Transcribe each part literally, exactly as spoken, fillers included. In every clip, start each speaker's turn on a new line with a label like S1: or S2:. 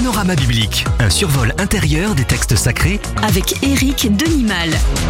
S1: Panorama biblique, un survol intérieur des textes sacrés
S2: avec Éric Denimal.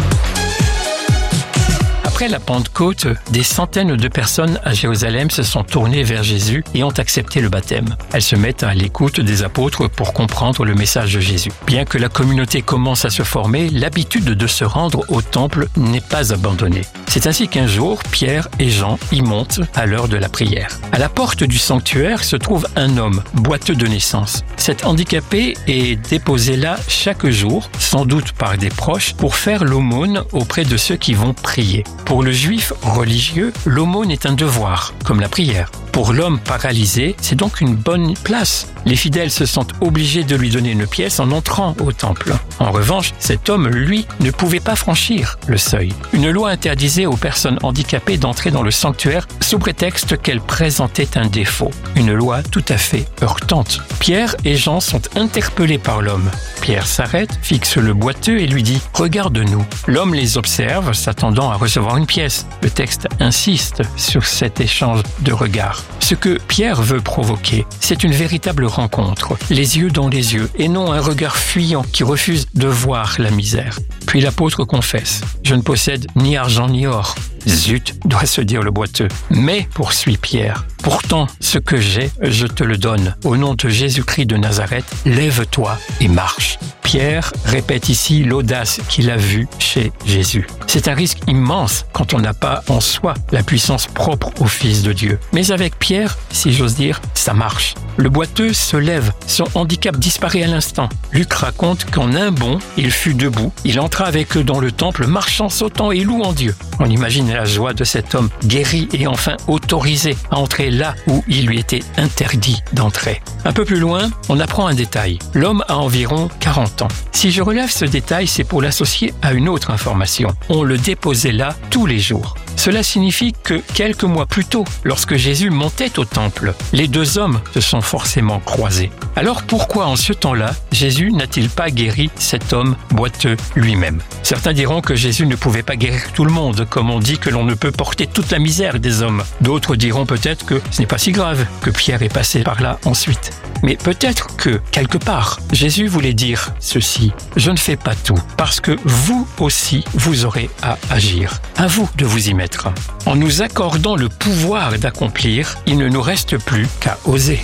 S3: Après la Pentecôte, des centaines de personnes à Jérusalem se sont tournées vers Jésus et ont accepté le baptême. Elles se mettent à l'écoute des apôtres pour comprendre le message de Jésus. Bien que la communauté commence à se former, l'habitude de se rendre au temple n'est pas abandonnée. C'est ainsi qu'un jour, Pierre et Jean y montent à l'heure de la prière. À la porte du sanctuaire se trouve un homme, boiteux de naissance. Cet handicapé est déposé là chaque jour, sans doute par des proches, pour faire l'aumône auprès de ceux qui vont prier. Pour le juif religieux, l'aumône est un devoir, comme la prière. Pour l'homme paralysé, c'est donc une bonne place. Les fidèles se sentent obligés de lui donner une pièce en entrant au temple. En revanche, cet homme, lui, ne pouvait pas franchir le seuil. Une loi interdisait aux personnes handicapées d'entrer dans le sanctuaire sous prétexte qu'elles présentaient un défaut. Une loi tout à fait heurtante. Pierre et Jean sont interpellés par l'homme. Pierre s'arrête, fixe le boiteux et lui dit « Regarde-nous ». L'homme les observe, s'attendant à recevoir une pièce. Le texte insiste sur cet échange de regards. Ce que Pierre veut provoquer, c'est une véritable rencontre, les yeux dans les yeux, et non un regard fuyant qui refuse de voir la misère. Puis l'apôtre confesse « Je ne possède ni argent ni or ». Zut, doit se dire le boiteux. Mais, poursuit Pierre, pourtant, ce que j'ai, je te le donne. Au nom de Jésus-Christ de Nazareth, lève-toi et marche. Pierre répète ici l'audace qu'il a vue chez Jésus. C'est un risque immense quand on n'a pas en soi la puissance propre au Fils de Dieu. Mais avec Pierre, si j'ose dire, ça marche. Le boiteux se lève, son handicap disparaît à l'instant. Luc raconte qu'en un bond, il fut debout. Il entra avec eux dans le temple, marchant, sautant et louant Dieu. On imagine la joie de cet homme guéri et enfin autorisé à entrer là où il lui était interdit d'entrer. Un peu plus loin, on apprend un détail. L'homme a environ quarante ans. Si je relève ce détail, c'est pour l'associer à une autre information. On le déposait là tous les jours. Cela signifie que quelques mois plus tôt, lorsque Jésus montait au temple, les deux hommes se sont forcément croisés. Alors pourquoi en ce temps-là, Jésus n'a-t-il pas guéri cet homme boiteux lui-même ? Certains diront que Jésus ne pouvait pas guérir tout le monde, comme on dit que l'on ne peut porter toute la misère des hommes. D'autres diront peut-être que ce n'est pas si grave, que Pierre est passé par là ensuite. Mais peut-être que, quelque part, Jésus voulait dire ceci. Je ne fais pas tout, parce que vous aussi, vous aurez à agir. À vous de vous y mettre. En nous accordant le pouvoir d'accomplir, il ne nous reste plus qu'à oser.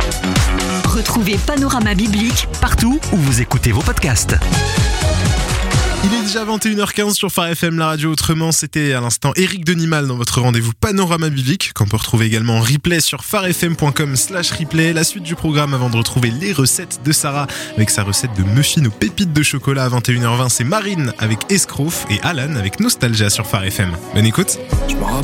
S2: Retrouvez Panorama biblique
S1: partout où vous écoutez vos podcasts.
S4: Il est déjà vingt et une heures quinze sur Phare F M, la radio autrement. C'était à l'instant Éric Denimal dans votre rendez-vous Panorama biblique, qu'on peut retrouver également en replay sur pharefm.com slash replay. La suite du programme avant de retrouver les recettes de Sarah avec sa recette de muffins aux pépites de chocolat à vingt et une heures vingt. C'est Marine avec Escrof et Alan avec Nostalgia sur Phare F M. Bonne écoute.